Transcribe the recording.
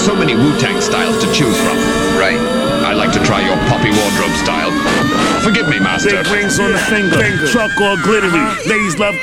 so many Wu-Tang styles to choose from. Right. I like to try your Poppy Wardrobe style. Forgive me, master. Big rings on the finger, truck all glittery. Ladies love